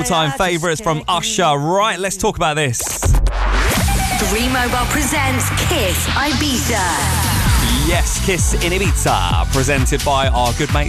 all-time favourites from Usher. Right, let's talk about this. 3 Mobile presents Kiss Ibiza. Yes, Kiss in Ibiza, presented by our good mates